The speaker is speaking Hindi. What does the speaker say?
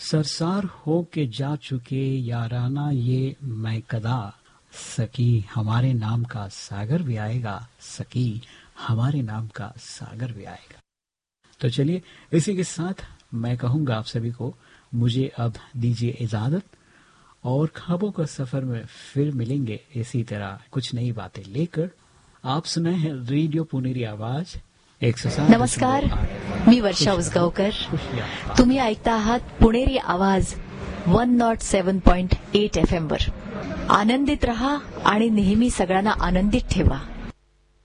सरसार हो के जा चुके याराना ये मैं कदा, सकी हमारे नाम का सागर भी आएगा, सकी हमारे नाम का सागर भी आएगा। तो चलिए इसी के साथ मैं कहूंगा आप सभी को मुझे अब दीजिए इजाजत, और ख्वाबों का सफर में फिर मिलेंगे इसी तरह कुछ नई बातें लेकर। आप सुनाए हैं रेडियो पुणेरी आवाज 107. नमस्कार, मी वर्षा उसगावकर. तुम्ही ऐकता आहात पुणेरी आवाज 107.8 FM वर. आनंदित रहा आणि नेहमी सगळ्यांना आनंदित ठेवा.